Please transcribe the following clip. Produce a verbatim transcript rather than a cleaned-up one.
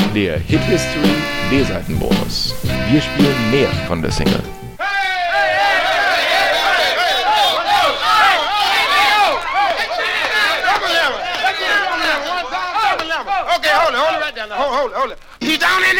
Der Hit History B-Seitenbonus. Wir spielen mehr von der Single. Okay, hold it, hold it right down. Hold, hold it, hold it. He's down in